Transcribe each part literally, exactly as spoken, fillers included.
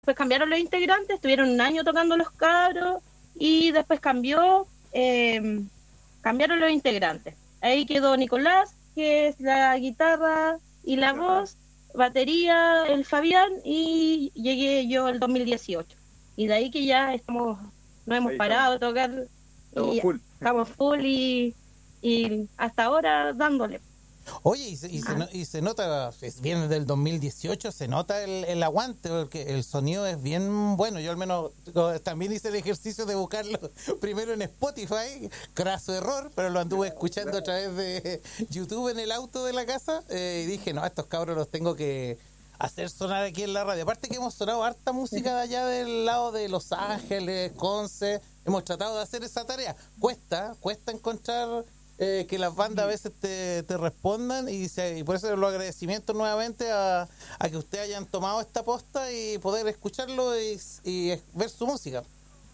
Pues cambiaron los integrantes, estuvieron un año tocando los cabros y después cambió, eh, cambiaron los integrantes. Ahí quedó Nicolás, que es la guitarra y la voz, batería, el Fabián, y llegué yo el dos mil dieciocho. Y de ahí que ya estamos, no hemos Ahí estamos, parado de tocar estamos y full. estamos full y, y hasta ahora dándole. Oye, y se, y se, Ah, no- y se nota, es- viene del dos mil dieciocho, se nota el, el aguante, porque el sonido es bien bueno. Yo al menos co- también hice el ejercicio de buscarlo primero en Spotify, craso error, pero lo anduve escuchando a través de YouTube en el auto de la casa, eh, y dije, no, estos cabros los tengo que hacer sonar aquí en la radio. Aparte que hemos sonado harta música de allá del lado de Los Ángeles, Conce, hemos tratado de hacer esa tarea. Cuesta, cuesta encontrar eh, que las bandas a veces te, te respondan y, se, y por eso los agradecimientos nuevamente a, a que ustedes hayan tomado esta posta y poder escucharlo y, y ver su música.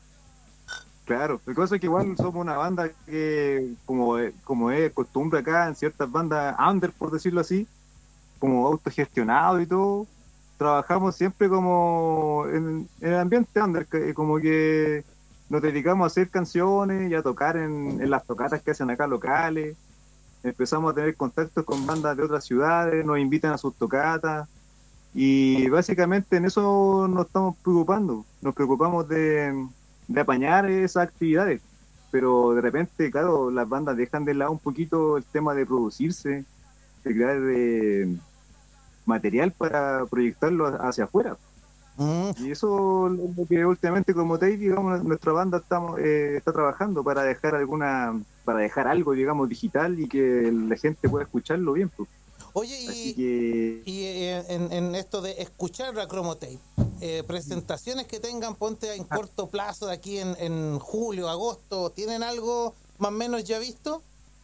Claro, la cosa es que igual somos una banda que, como, es- como es costumbre acá en ciertas bandas under, por decirlo así, como autogestionado y todo, trabajamos siempre como en, en el ambiente under, que- como que nos dedicamos a hacer canciones y a tocar en, en las tocatas que hacen acá locales. Empezamos a tener contactos con bandas de otras ciudades, nos invitan a sus tocatas y básicamente en eso nos estamos preocupando. Nos preocupamos de, de apañar esas actividades, pero de repente, claro, las bandas dejan de lado un poquito el tema de producirse, de crear eh, material para proyectarlo hacia afuera. Mm. Y eso es lo que últimamente como Tate, digamos, nuestra banda estamos, eh, está trabajando para dejar alguna, para dejar algo, digamos, digital y que la gente pueda escucharlo bien, pues. Oye, Así y, que y eh, en, en esto de escuchar la Chromotape, eh, presentaciones que tengan, ponte en corto plazo, de aquí en, en julio, agosto, ¿tienen algo más o menos ya visto?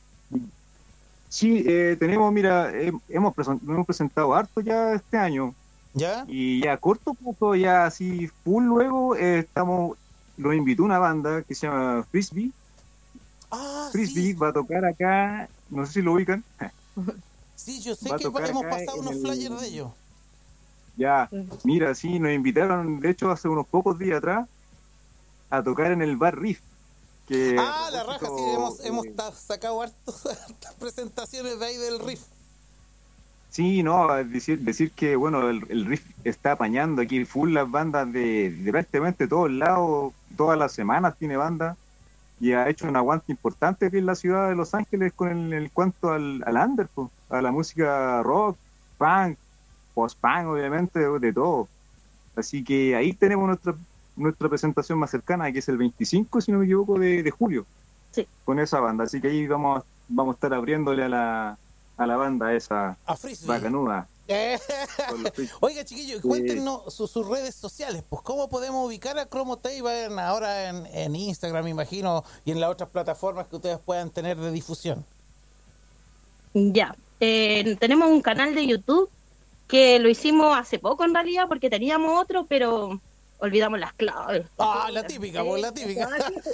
sí, eh, tenemos, mira, eh, hemos, presen- hemos presentado harto ya este año ¿Ya? y ya a corto plazo, ya así full luego, eh, estamos, lo invitó una banda que se llama Frisbee. Ah, sí, Frisbee va a tocar acá, no sé si lo ubican, sí, yo sé va a que pa- tocar hemos acá pasado en unos flyers de el, ellos. ya, mira, sí, nos invitaron, de hecho, hace unos pocos días atrás, a tocar en el bar Riff, que a Ah, la raja, sí, propósito, hemos, hemos eh, ta- sacado hartos- hartas presentaciones de ahí del riff. sí, no, es decir, decir que, bueno, el, el Riff está apañando aquí full las bandas de, de prácticamente todos lados, todas las semanas tiene banda, y ha hecho un aguante importante aquí en la ciudad de Los Ángeles con el, el cuanto al, al under, po, a la música rock, punk, post-punk, obviamente, de, de todo. Así que ahí tenemos nuestra, nuestra presentación más cercana, que es el veinticinco, si no me equivoco, de, de julio, sí. con esa banda. Así que ahí vamos, vamos a estar abriéndole a la, a la banda esa A Frisbee. bacanuda. Eh, Con los Frisbee. Oiga, chiquillos, Eh, cuéntenos su- sus redes sociales, pues cómo podemos ubicar a Chromotape en- ahora en, en Instagram, me imagino, y en las otras plataformas que ustedes puedan tener de difusión. Ya, eh, tenemos un canal de YouTube que lo hicimos hace poco en realidad porque teníamos otro, pero olvidamos las claves. Ah, la típica, pues la típica.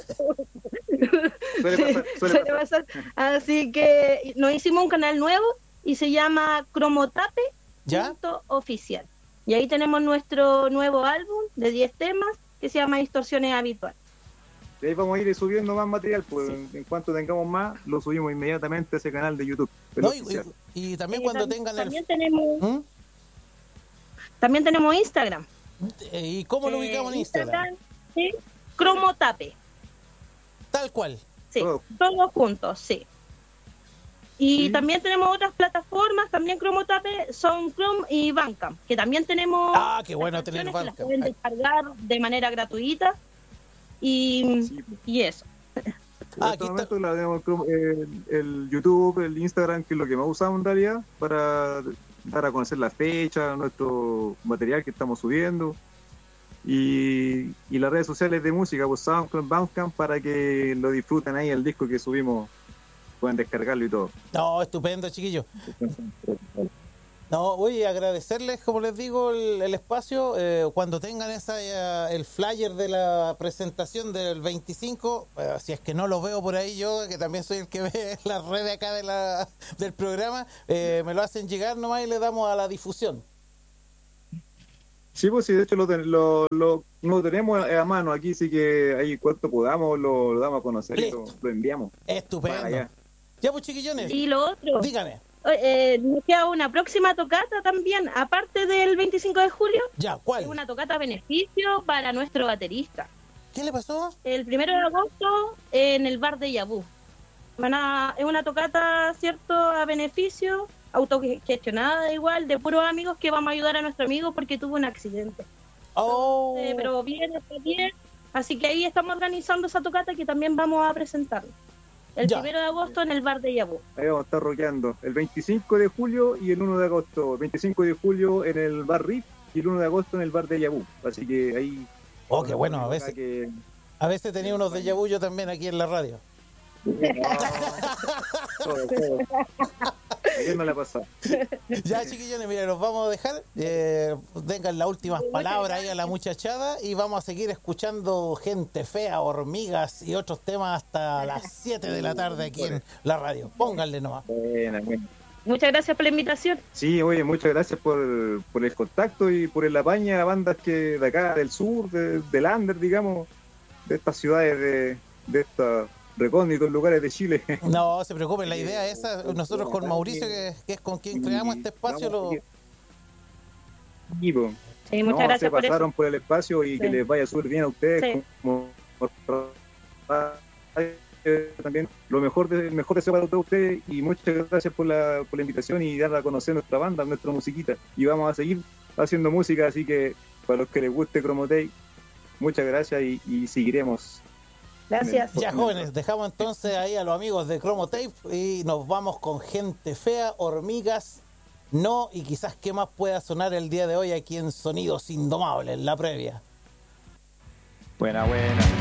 suele pasar, suele Suele pasar. pasar. Así que nos hicimos un canal nuevo y se llama Cromotape ¿Ya? punto oficial. Y ahí tenemos nuestro nuevo álbum de diez temas que se llama Distorsiones Habituales. De ahí vamos a ir subiendo más material, pues Sí. en, en cuanto tengamos más, lo subimos inmediatamente a ese canal de YouTube. el No, y, oficial. y- y también Eh, cuando tam- tengan el... también tenemos ¿Mm? también tenemos Instagram. Eh, ¿Y cómo lo Eh, ubicamos en Instagram? sí, Cromotape. Tal cual. Sí, Todo. todos juntos, sí. Y Sí. también tenemos otras plataformas, también Cromotape, son Chrome y Bandcamp, que también tenemos Ah, qué bueno las tener canciones que las Bandcamp. pueden Ay. descargar de manera gratuita y, Sí, pues. y eso. En Ah, este aquí está. momento la tenemos el, el YouTube, el Instagram, que es lo que más usamos en realidad, para dar a conocer la fecha, nuestro material que estamos subiendo. Y, y las redes sociales de música, pues SoundCloud, Bandcamp, para que lo disfruten ahí el disco que subimos, pueden descargarlo y todo. No, estupendo, chiquillos. No, oye, agradecerles, como les digo, el, el espacio. Eh, cuando tengan esa eh, el flyer de la presentación del veinticinco, eh, si es que no lo veo por ahí yo, que también soy el que ve las redes acá de la, del programa, eh, me lo hacen llegar nomás y le damos a la difusión. Sí, pues sí, de hecho lo, ten- lo, lo, lo tenemos a mano aquí, así que ahí cuanto podamos lo, lo damos a conocer y lo, Listo. lo enviamos para Estupendo. allá. Ya, pues, chiquillones, Y lo otro, dígame. eh, nos queda una próxima tocata también, aparte del veinticinco de julio, Ya, es ¿cuál? una tocata a beneficio para nuestro baterista. ¿Qué le pasó? El primero de agosto en el bar de Yabú. Van a, es una tocata, ¿cierto?, a beneficio, autogestionada igual, de puros amigos que vamos a ayudar a nuestro amigo porque tuvo un accidente. Oh, Eh, pero bien, está bien. Así que ahí estamos organizando esa tocata que también vamos a presentar. El Ya. primero de agosto en el bar de Yabú. Ahí vamos a estar rockeando el veinticinco de julio y el uno de agosto. El veinticinco de julio en el bar R I F y el uno de agosto en el bar de Yabú. Así que ahí... oh, qué bueno, a veces, Que... a veces tenía unos de vu yo también aquí en la radio. todo, todo. Ayer no la pasó. Ya, chiquillones, mira, los vamos a dejar. Eh, tengan las últimas palabras ahí a la muchachada y vamos a seguir escuchando Gente Fea, Hormigas y otros temas hasta las siete de la tarde aquí en la radio. Pónganle nomás. Buena, buena. Muchas gracias por la invitación. Sí, oye, muchas gracias por, por el contacto y por el apañe a bandas que de acá del sur, de, del Under, digamos, de estas ciudades, de, de estos recónditos lugares de Chile. No se preocupen, la idea es esa. Nosotros con Mauricio, que, que es con quien creamos este espacio, lo... Sí, po. Sí, muchas No, gracias se por eso. pasaron por el espacio y Sí. que les vaya súper bien a ustedes. Sí. Como, como- también lo mejor de, el mejor deseo para todos ustedes y muchas gracias por la, por la invitación y dar a conocer nuestra banda, nuestra musiquita. Y vamos a seguir haciendo música, así que para los que les guste Chromotape, muchas gracias y, y seguiremos. Gracias. Ya, jóvenes, dejamos entonces ahí a los amigos de Chromotape y nos vamos con Gente Fea, Hormigas, No, y quizás qué más pueda sonar el día de hoy aquí en Sonidos Indomables, en la previa. Buena, buena.